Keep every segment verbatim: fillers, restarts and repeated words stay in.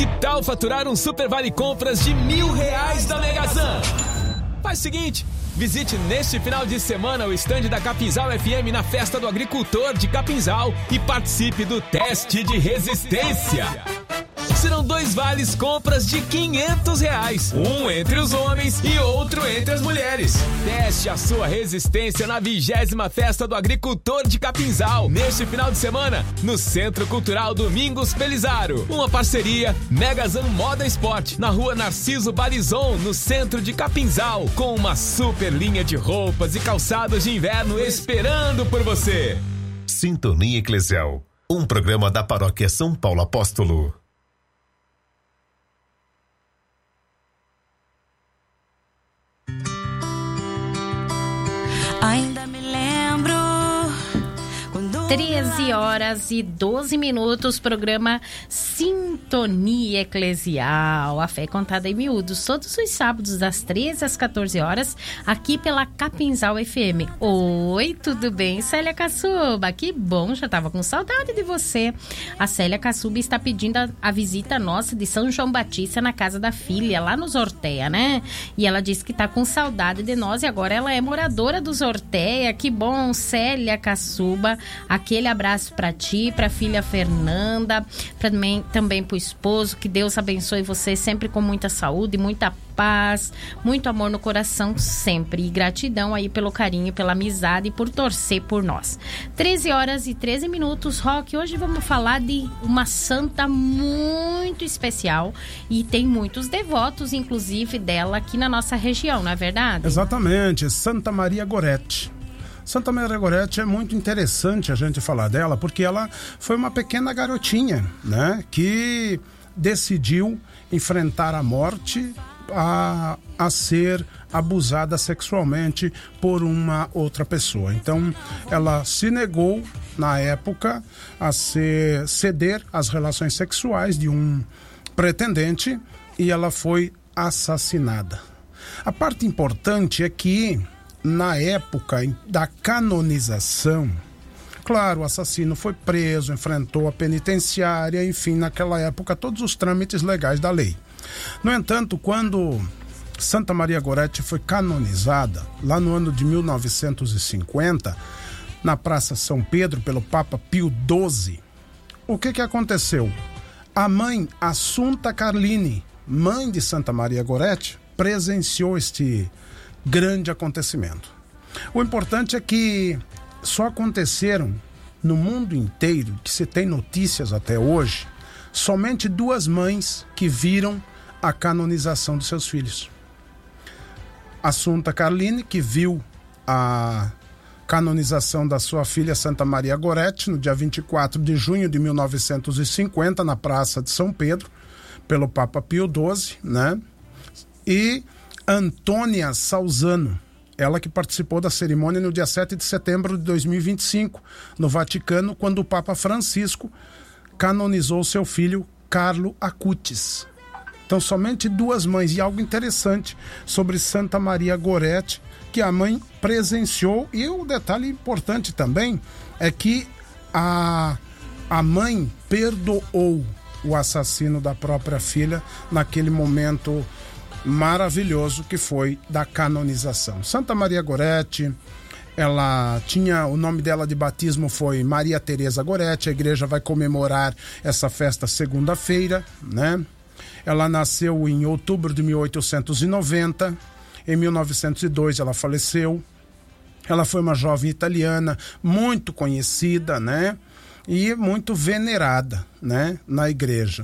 Que tal faturar um super vale compras de mil reais da Megazan? Faz o seguinte, visite neste final de semana o estande da Capinzal F M na Festa do Agricultor de Capinzal e participe do teste de resistência. Serão dois vales compras de quinhentos reais, um entre os homens e outro entre as mulheres. Teste a sua resistência na vigésima Festa do Agricultor de Capinzal, neste final de semana, no Centro Cultural Domingos Pelizaro. Uma parceria Megazan Moda Esporte, na rua Narciso Balizon, no centro de Capinzal, com uma super linha de roupas e calçados de inverno esperando por você. Sintonia Eclesial, um programa da Paróquia São Paulo Apóstolo. Ainda me lembro quando treze horas e doze minutos, programa Sintonia Eclesial. A fé contada em miúdos, todos os sábados das treze às quatorze horas, aqui pela Capinzal F M. Oi, tudo bem, Célia Caçuba? Que bom, já tava com saudade de você. A Célia Caçuba está pedindo a, a visita nossa de São João Batista na casa da filha, lá no Zorteia, né? E ela disse que tá com saudade de nós e agora ela é moradora do Zorteia. Que bom, Célia Caçuba. Aquele abraço pra ti, pra filha Fernanda, pra também, também pro esposo. Que Deus abençoe você sempre com muita saúde, muita paz, muito amor no coração sempre. E gratidão aí pelo carinho, pela amizade e por torcer por nós. treze horas e treze minutos, Rock. Hoje vamos falar de uma santa muito especial e tem muitos devotos, inclusive, dela aqui na nossa região, não é verdade? Exatamente, Santa Maria Gorete. Santa Maria Gorete é muito interessante a gente falar dela, porque ela foi uma pequena garotinha, né, que decidiu enfrentar a morte a, a ser abusada sexualmente por uma outra pessoa. Então, ela se negou, na época, a ser, ceder às relações sexuais de um pretendente e ela foi assassinada. A parte importante é que, na época da canonização, claro, o assassino foi preso, enfrentou a penitenciária, enfim, naquela época, todos os trâmites legais da lei. No entanto, quando Santa Maria Gorete foi canonizada, lá no ano de mil novecentos e cinquenta, na Praça São Pedro, pelo Papa Pio doze, o que que aconteceu? A mãe Assunta Carlini, mãe de Santa Maria Gorete, presenciou este grande acontecimento. O importante é que só aconteceram no mundo inteiro, que se tem notícias até hoje, somente duas mães que viram a canonização de seus filhos. Assunta Carlini, que viu a canonização da sua filha Santa Maria Gorete no dia vinte e quatro de junho de mil novecentos e cinquenta, na Praça de São Pedro, pelo Papa Pio doze, né? E Antônia Salzano, ela que participou da cerimônia no dia sete de setembro de dois mil e vinte e cinco, no Vaticano, quando o Papa Francisco canonizou seu filho Carlo Acutis. Então, somente duas mães. E algo interessante sobre Santa Maria Gorete, que a mãe presenciou. E o detalhe importante também é que a, a mãe perdoou o assassino da própria filha naquele momento maravilhoso que foi da canonização. Santa Maria Gorete, ela tinha, o nome dela de batismo foi Maria Teresa Gorete. A igreja vai comemorar essa festa segunda-feira, né? Ela nasceu em outubro de mil oitocentos e noventa. Em mil novecentos e dois ela faleceu. Ela foi uma jovem italiana muito conhecida, né? E muito venerada, né? Na igreja.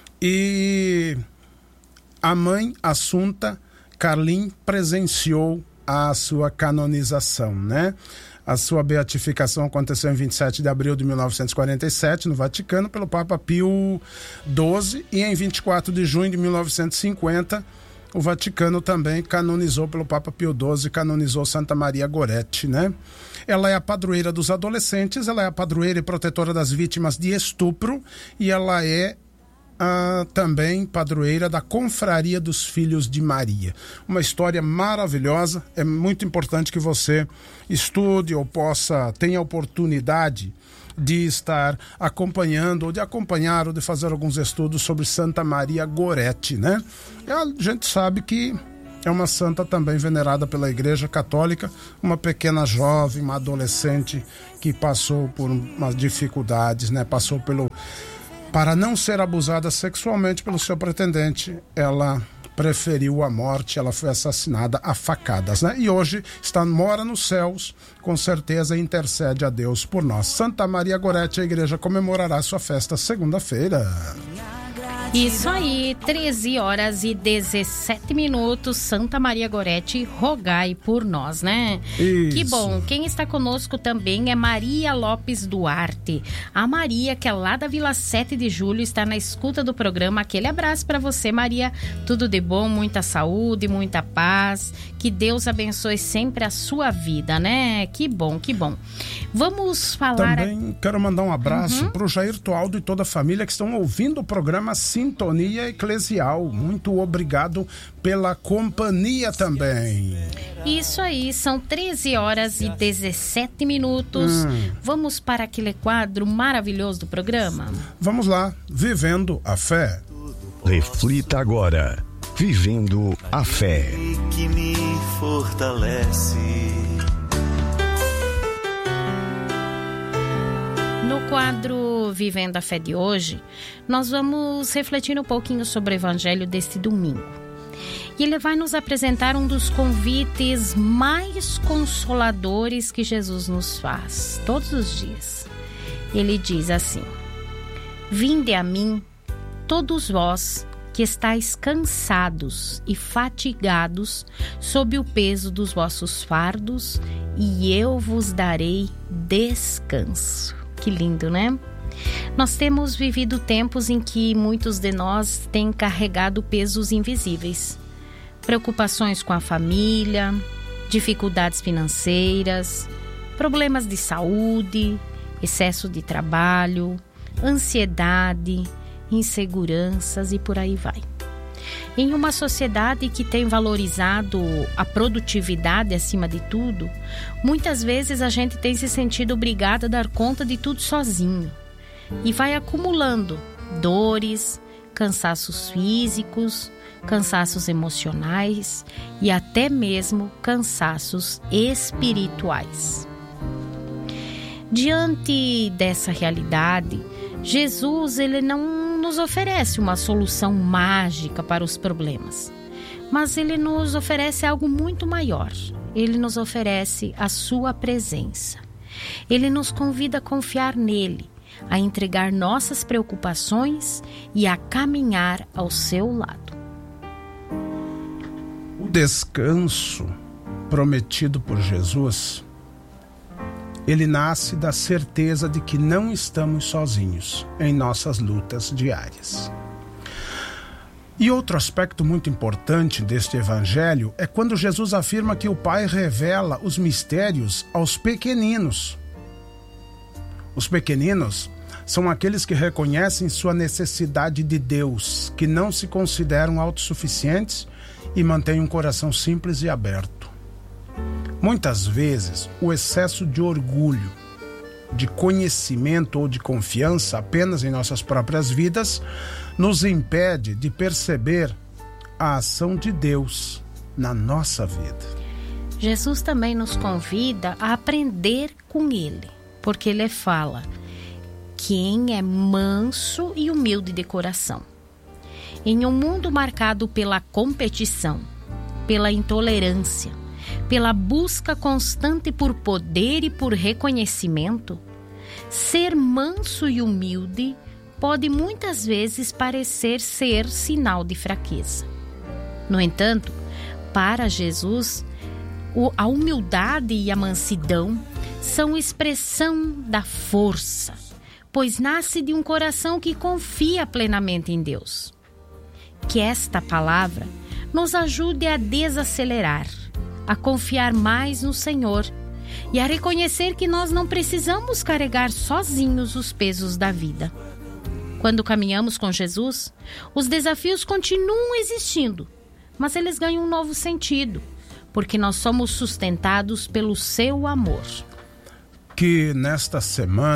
E a mãe Assunta Carlin presenciou a sua canonização, né? A sua beatificação aconteceu em vinte e sete de abril de mil novecentos e quarenta e sete, no Vaticano, pelo Papa Pio doze, e em vinte e quatro de junho de mil novecentos e cinquenta, o Vaticano também canonizou, pelo Papa Pio doze, canonizou Santa Maria Gorete, né? Ela é a padroeira dos adolescentes, ela é a padroeira e protetora das vítimas de estupro, e ela é Ah, também padroeira da Confraria dos Filhos de Maria. Uma história maravilhosa. É muito importante que você estude ou possa, tenha a oportunidade de estar acompanhando, ou de acompanhar, ou de fazer alguns estudos sobre Santa Maria Goretti, né? A gente sabe que é uma santa também venerada pela Igreja Católica, uma pequena jovem, uma adolescente que passou por umas dificuldades, né? Passou pelo... Para não ser abusada sexualmente pelo seu pretendente, ela preferiu a morte, ela foi assassinada a facadas, né? E hoje está, mora nos céus, com certeza intercede a Deus por nós. Santa Maria Goretti, a igreja comemorará sua festa segunda-feira. Isso aí, treze horas e dezessete minutos, Santa Maria Goretti, rogai por nós, né? Isso. Que bom, quem está conosco também é Maria Lopes Duarte. A Maria, que é lá da Vila sete de Julho, está na escuta do programa. Aquele abraço para você, Maria. Tudo de bom, muita saúde, muita paz. Que Deus abençoe sempre a sua vida, né? Que bom, que bom. Vamos falar... Também quero mandar um abraço uhum. para o Jair Tualdo e toda a família que estão ouvindo o programa Sintonia Eclesial. Muito obrigado pela companhia também. Isso aí, são treze horas e dezessete minutos. Hum. Vamos para aquele quadro maravilhoso do programa? Vamos lá, Vivendo a Fé. Reflita agora. Vivendo a Fé. Que me fortalece. No quadro Vivendo a Fé de hoje, nós vamos refletir um pouquinho sobre o Evangelho deste domingo. E ele vai nos apresentar um dos convites mais consoladores que Jesus nos faz, todos os dias. Ele diz assim: Vinde a mim, todos vós que estáis cansados e fatigados sob o peso dos vossos fardos, e eu vos darei descanso. Que lindo, né? Nós temos vivido tempos em que muitos de nós têm carregado pesos invisíveis. Preocupações com a família, dificuldades financeiras, problemas de saúde, excesso de trabalho, ansiedade, inseguranças e por aí vai. Em uma sociedade que tem valorizado a produtividade acima de tudo, muitas vezes a gente tem se sentido obrigado a dar conta de tudo sozinho e vai acumulando dores, cansaços físicos, cansaços emocionais e até mesmo cansaços espirituais. Diante dessa realidade, Jesus ele não nos oferece uma solução mágica para os problemas, mas ele nos oferece algo muito maior. Ele nos oferece a sua presença. Ele nos convida a confiar nele, a entregar nossas preocupações e a caminhar ao seu lado. O descanso prometido por Jesus, ele nasce da certeza de que não estamos sozinhos em nossas lutas diárias. E outro aspecto muito importante deste evangelho é quando Jesus afirma que o Pai revela os mistérios aos pequeninos. Os pequeninos são aqueles que reconhecem sua necessidade de Deus, que não se consideram autossuficientes e mantêm um coração simples e aberto. Muitas vezes, o excesso de orgulho, de conhecimento ou de confiança apenas em nossas próprias vidas nos impede de perceber a ação de Deus na nossa vida. Jesus também nos convida a aprender com Ele, porque Ele fala: quem é manso e humilde de coração. Em um mundo marcado pela competição, pela intolerância, pela busca constante por poder e por reconhecimento, ser manso e humilde pode muitas vezes parecer ser sinal de fraqueza. No entanto, para Jesus, a humildade e a mansidão são expressão da força, pois nasce de um coração que confia plenamente em Deus. Que esta palavra nos ajude a desacelerar, a confiar mais no Senhor e a reconhecer que nós não precisamos carregar sozinhos os pesos da vida. Quando caminhamos com Jesus, os desafios continuam existindo, mas eles ganham um novo sentido, porque nós somos sustentados pelo seu amor. Que nesta semana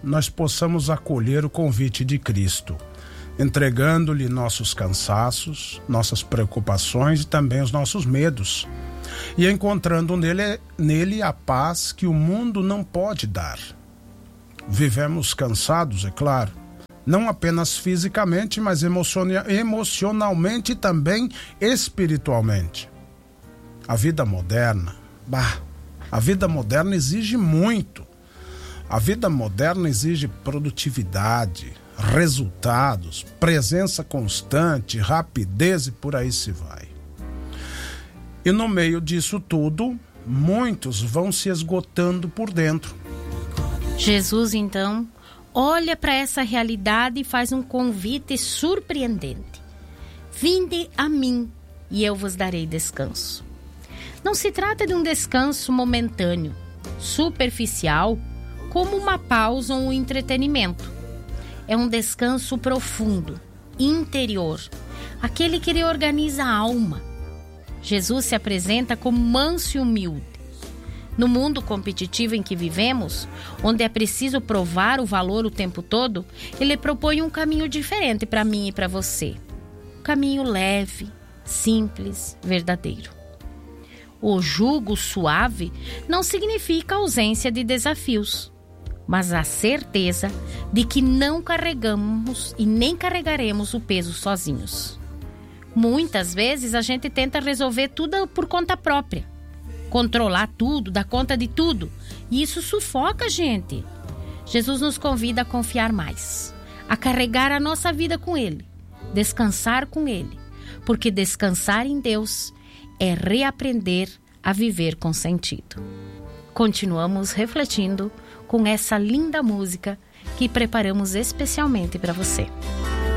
nós possamos acolher o convite de Cristo, entregando-lhe nossos cansaços, nossas preocupações e também os nossos medos, e encontrando nele, nele a paz que o mundo não pode dar. Vivemos cansados, é claro, não apenas fisicamente, mas emocionalmente e também espiritualmente. A vida moderna, bah, a vida moderna exige muito. A vida moderna exige produtividade, resultados, presença constante, rapidez e por aí se vai. E no meio disso tudo, muitos vão se esgotando por dentro. Jesus, então, olha para essa realidade e faz um convite surpreendente. Vinde a mim e eu vos darei descanso. Não se trata de um descanso momentâneo, superficial, como uma pausa ou um entretenimento. É um descanso profundo, interior, aquele que reorganiza a alma. Jesus se apresenta como manso e humilde. No mundo competitivo em que vivemos, onde é preciso provar o valor o tempo todo, ele propõe um caminho diferente para mim e para você. Um caminho leve, simples, verdadeiro. O jugo suave não significa ausência de desafios, mas a certeza de que não carregamos e nem carregaremos o peso sozinhos. Muitas vezes a gente tenta resolver tudo por conta própria, controlar tudo, dar conta de tudo, e isso sufoca a gente. Jesus nos convida a confiar mais, a carregar a nossa vida com Ele, descansar com Ele, porque descansar em Deus é reaprender a viver com sentido. Continuamos refletindo com essa linda música que preparamos especialmente para você.